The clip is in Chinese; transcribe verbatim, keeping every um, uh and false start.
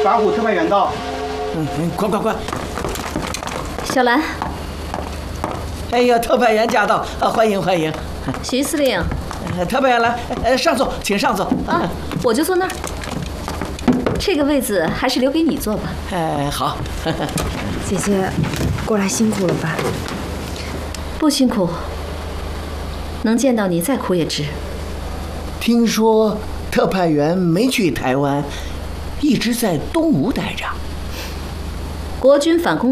法虎特派员到。 嗯嗯，快快快！ 小兰。 哎呀，特派员驾到，啊，欢迎欢迎。 徐司令。 呃，特派员来，呃，上座，请上座。 啊，我就坐那儿。这个位子还是留给你坐吧。 哎，好。 姐姐，过来辛苦了吧？ 不辛苦。能见到你，再苦也值。 听说特派员没去台湾，一直在东吴待着。 国军反攻